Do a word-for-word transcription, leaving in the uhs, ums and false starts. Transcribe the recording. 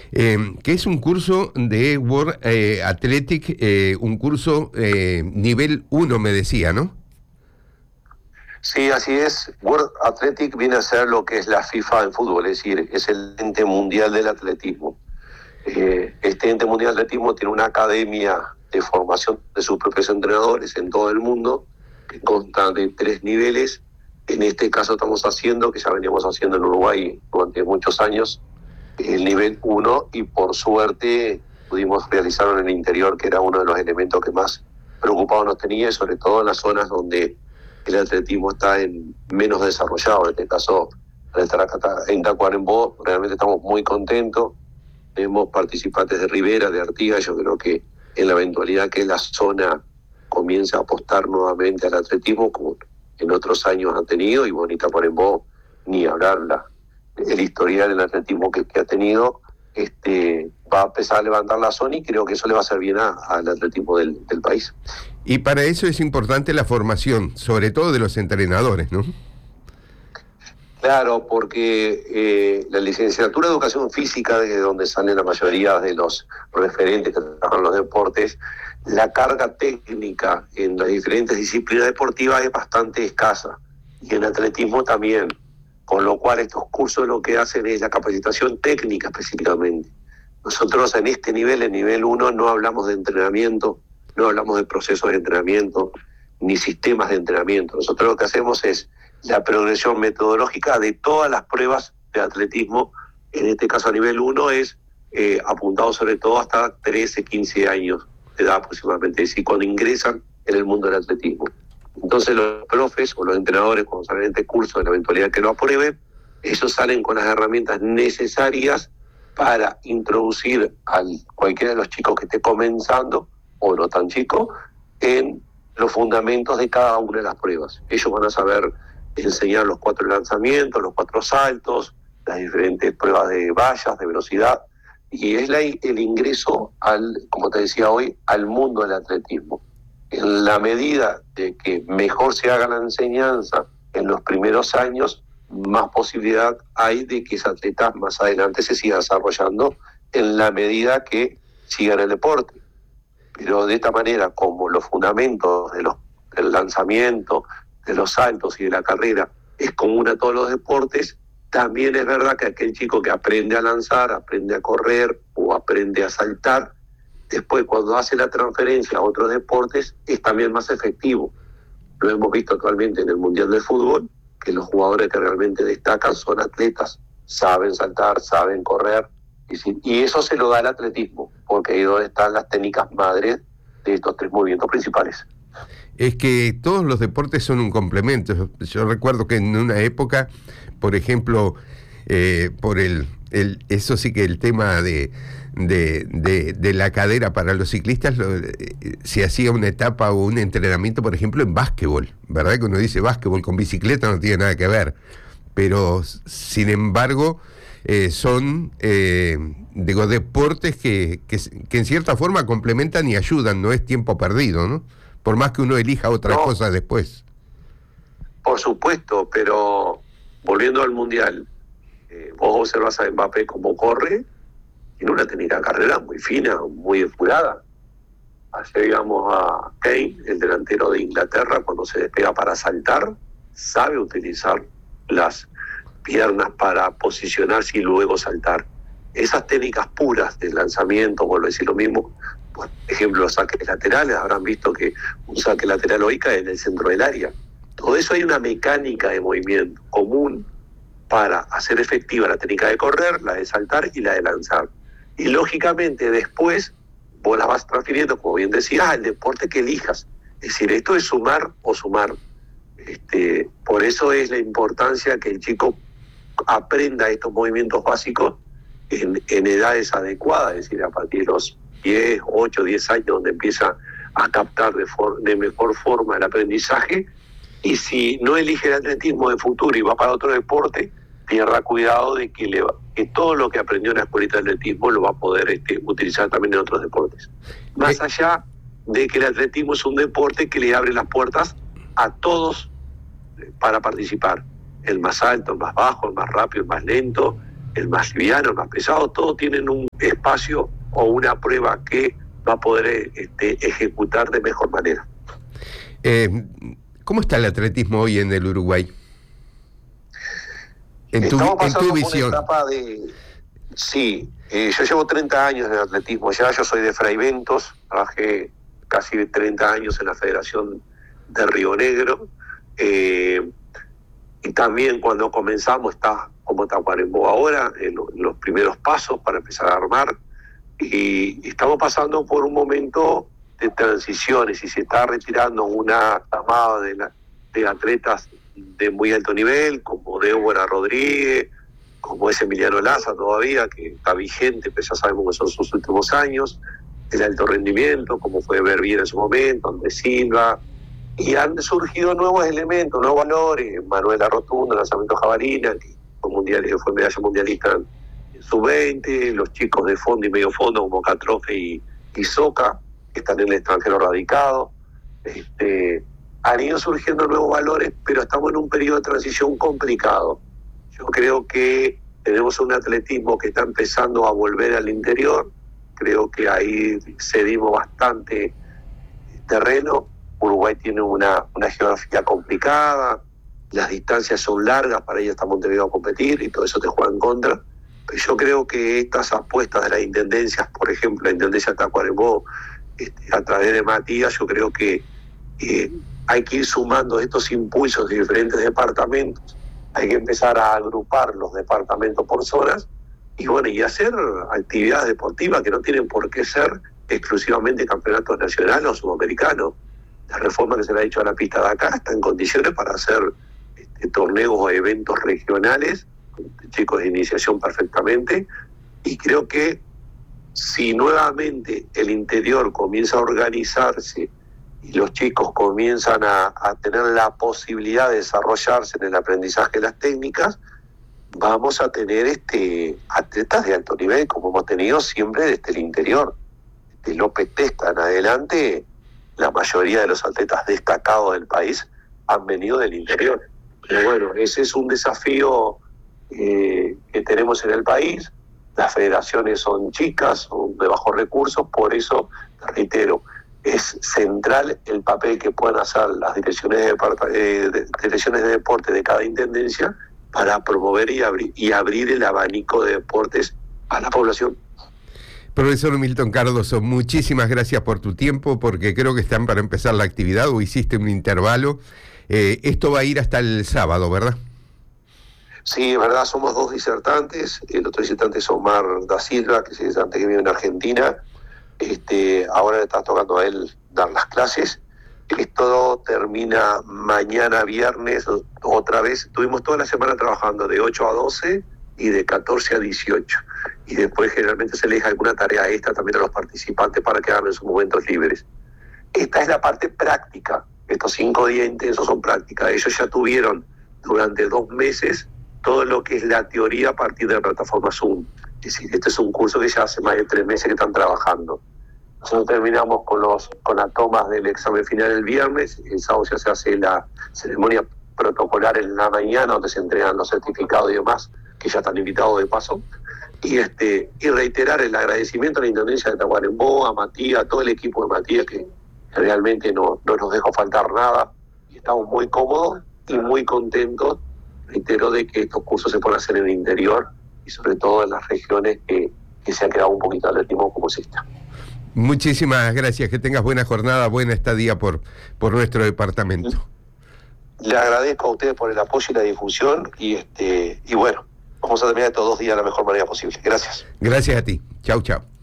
eh, que es un curso de World eh, Athletic, eh, un curso eh, nivel uno, me decía, ¿no? Sí, así es. World Athletic viene a ser lo que es la FIFA en fútbol, es decir, es el ente mundial del atletismo. Eh, este ente mundial del atletismo tiene una academia de formación de sus propios entrenadores en todo el mundo, que consta de tres niveles. En este caso estamos haciendo, que ya veníamos haciendo en Uruguay durante muchos años, el nivel uno, y por suerte pudimos realizarlo en el interior, que era uno de los elementos que más preocupados nos tenía, y sobre todo en las zonas donde el atletismo está en menos desarrollado. En este caso, al estar acá en Tacuarembó, realmente estamos muy contentos. Tenemos participantes de Rivera, de Artigas. Yo creo que en la eventualidad que la zona comience a apostar nuevamente al atletismo, como en otros años han tenido, y Bonita Tacuarembó, ni hablar, la, el historial del atletismo que, que ha tenido, este, va a empezar a levantar la zona, y creo que eso le va a hacer bien al atletismo del, del país. Y para eso es importante la formación, sobre todo de los entrenadores, ¿no? Claro, porque eh, la licenciatura de Educación Física, desde donde salen la mayoría de los referentes que trabajan en los deportes, la carga técnica en las diferentes disciplinas deportivas es bastante escasa, y en atletismo también, con lo cual estos cursos lo que hacen es la capacitación técnica específicamente. Nosotros en este nivel, en nivel uno, no hablamos de entrenamiento, no hablamos de procesos de entrenamiento, ni sistemas de entrenamiento. Nosotros lo que hacemos es la progresión metodológica de todas las pruebas de atletismo. En este caso a nivel uno es eh, apuntado sobre todo hasta trece, quince años de edad aproximadamente, es decir, cuando ingresan en el mundo del atletismo. Entonces los profes o los entrenadores, cuando salen de este curso, en la eventualidad que lo aprueben, ellos salen con las herramientas necesarias para introducir a cualquiera de los chicos que esté comenzando, o no tan chico, en los fundamentos de cada una de las pruebas. Ellos van a saber enseñar los cuatro lanzamientos, los cuatro saltos, las diferentes pruebas de vallas, de velocidad, y es la, el ingreso, al, como te decía hoy, al mundo del atletismo. En la medida de que mejor se haga la enseñanza en los primeros años, más posibilidad hay de que ese atleta más adelante se siga desarrollando en la medida que siga en el deporte. Pero de esta manera, como los fundamentos de los, del lanzamiento, de los saltos y de la carrera es común a todos los deportes, también es verdad que aquel chico que aprende a lanzar, aprende a correr o aprende a saltar, después cuando hace la transferencia a otros deportes es también más efectivo. Lo hemos visto actualmente en el Mundial de Fútbol, que los jugadores que realmente destacan son atletas, saben saltar, saben correr, y eso se lo da el atletismo, porque ahí es donde están las técnicas madres de estos tres movimientos principales. Es que todos los deportes son un complemento. Yo recuerdo que en una época, por ejemplo, eh, por el, el eso sí que el tema de, de, de, de la cadera para los ciclistas, lo, eh, se hacía una etapa o un entrenamiento, por ejemplo, en básquetbol, ¿verdad? Que uno dice básquetbol con bicicleta no tiene nada que ver, pero sin embargo eh, son eh, digo, deportes que, que, que en cierta forma complementan y ayudan, no es tiempo perdido, ¿no? Por más que uno elija otra no, cosa después. Por supuesto, pero volviendo al Mundial, eh, vos observás a Mbappé cómo corre, tiene una técnica de carrera muy fina, muy depurada. Ayer digamos a Kane, el delantero de Inglaterra, cuando se despega para saltar, sabe utilizar las piernas para posicionarse y luego saltar. Esas técnicas puras de lanzamiento, vuelvo a decir lo mismo, por ejemplo, los saques laterales, habrán visto que un saque lateral hoy cae en el centro del área. Todo eso hay una mecánica de movimiento común para hacer efectiva la técnica de correr, la de saltar y la de lanzar. Y lógicamente después vos la vas transfiriendo, como bien decías, al deporte que elijas. Es decir, esto es sumar o sumar. Este, por eso es la importancia que el chico aprenda estos movimientos básicos en, en edades adecuadas, es decir, a partir de los diez, ocho, diez años, donde empieza a captar de, for, de mejor forma el aprendizaje. Y si no elige el atletismo de futuro y va para otro deporte, tenga cuidado de que, le va, que todo lo que aprendió en la escuelita de atletismo lo va a poder este, utilizar también en otros deportes. Más eh. allá de que el atletismo es un deporte que le abre las puertas a todos para participar. El más alto, el más bajo, el más rápido, el más lento, el más liviano, el más pesado, todos tienen un espacio o una prueba que va a poder este, ejecutar de mejor manera. Eh, ¿Cómo está el atletismo hoy en el Uruguay? En tu, Estamos pasando en tu por visión. una etapa de... Sí, eh, yo llevo treinta años en el atletismo ya, yo soy de Fray Bentos, trabajé casi treinta años en la Federación de Río Negro, eh, y también cuando comenzamos está como Tacuarembó ahora, en, lo, en los primeros pasos para empezar a armar, y estamos pasando por un momento de transiciones y se está retirando una camada de, la, de atletas de muy alto nivel, como Débora Rodríguez, como es Emiliano Laza todavía, que está vigente, pero ya sabemos que son sus últimos años, el alto rendimiento, como fue Berbier en su momento, Andrés Silva, y han surgido nuevos elementos, nuevos valores, Manuela Rotundo, lanzamiento jabalina, que fue, mundial, fue medalla mundialista en sub veinte, los chicos de fondo y medio fondo como Catrofe y, y Soca, que están en el extranjero radicado, este, han ido surgiendo nuevos valores, pero estamos en un periodo de transición complicado. Yo creo que tenemos un atletismo que está empezando a volver al interior, creo que ahí cedimos bastante terreno. Uruguay tiene una, una geografía complicada, las distancias son largas para ir hasta Montevideo a competir y todo eso te juega en contra. Pero yo creo que estas apuestas de las intendencias, por ejemplo, la intendencia de Tacuarembó, este, a través de Matías, yo creo que eh, hay que ir sumando estos impulsos de diferentes departamentos, hay que empezar a agrupar los departamentos por zonas y bueno, y hacer actividades deportivas que no tienen por qué ser exclusivamente campeonatos nacionales o sudamericanos. La reforma que se le ha hecho a la pista de acá está en condiciones para hacer este, torneos o eventos regionales, chicos de iniciación perfectamente, y creo que si nuevamente el interior comienza a organizarse y los chicos comienzan a, a tener la posibilidad de desarrollarse en el aprendizaje de las técnicas, vamos a tener este atletas de alto nivel como hemos tenido siempre desde el interior. De López Testa en adelante, la mayoría de los atletas destacados del país han venido del interior. Pero bueno, ese es un desafío eh, que tenemos en el país. Las federaciones son chicas, son de bajos recursos, por eso, reitero, es central el papel que puedan hacer las direcciones de, eh, de, direcciones de deporte de cada intendencia para promover y, abri- y abrir el abanico de deportes a la población. Profesor Milton Cardoso, muchísimas gracias por tu tiempo, porque creo que están para empezar la actividad o hiciste un intervalo. Eh, esto va a ir hasta el sábado, ¿verdad? Sí, es verdad, somos dos disertantes. El otro disertante es Omar da Silva, que es el disertante que vive en Argentina. Este, ahora le está tocando a él dar las clases. Esto termina mañana viernes, otra vez. Tuvimos toda la semana trabajando de ocho a doce y de catorce a dieciocho. Y después generalmente se le deja alguna tarea extra también a los participantes para que hagan en sus momentos libres. Esta es la parte práctica. Estos cinco días intensos son prácticas. Ellos ya tuvieron durante dos meses todo lo que es la teoría a partir de la plataforma Zoom. Es decir, este es un curso que ya hace más de tres meses que están trabajando. Nosotros terminamos con los con las tomas del examen final el viernes, el sábado ya se hace la ceremonia protocolar en la mañana, donde se entregan los certificados y demás, que ya están invitados de paso, y este y reiterar el agradecimiento a la Intendencia de Tacuarembó, a Matías, a todo el equipo de Matías, que realmente no, no nos dejó faltar nada, y estamos muy cómodos y muy contentos, reitero, de que estos cursos se puedan hacer en el interior, y sobre todo en las regiones que, que se ha quedado un poquito atletismo como exista. Muchísimas gracias, que tengas buena jornada, buena estadía por, por nuestro departamento. Le agradezco a ustedes por el apoyo y la difusión, y este y bueno, vamos a terminar estos dos días de la mejor manera posible. Gracias. Gracias a ti. Chau, chau.